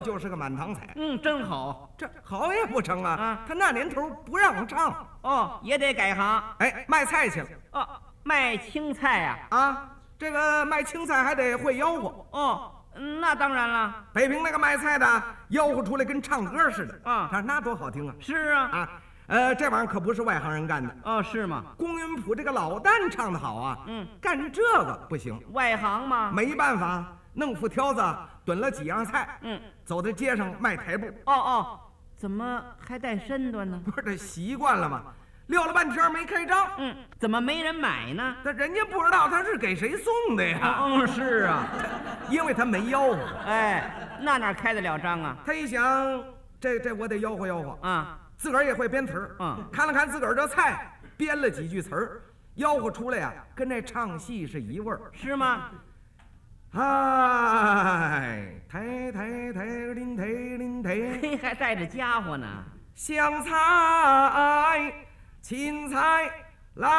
就是个满堂彩。 真好。 这好也不成啊！ 啊， 他那年头不让唱， 哦，也得改行。 哎，卖菜去了。 哦，卖青菜呀。 啊，这个卖青菜还得会吆喝。 哦，那当然了。 北平那个卖菜的吆喝出来跟唱歌似的啊， 那多好听啊！ 是啊。 这玩意儿可不是外行人干的。 哦，是吗？ 龚云普这个老旦唱得好啊。干这个不行。 外行吗？ 没办法，弄副挑子炖了几样菜。走在街上卖台步。 哦，怎么还带身段呢？ 不是，这习惯了吗？撂了半天没开张。 怎么没人买呢？ 那人家不知道他是给谁送的呀。 是啊， 因为他没吆喝。 哎，那哪开得了张啊？ 他一想，这我得吆喝吆喝啊， 自个儿也会编词儿。看了看自个儿这菜，编了几句词儿，吆喝出来呀，跟那唱戏是一味儿。 是吗？ 哎，抬拎抬， 嘿，还带着家伙呢。 香菜、芹菜。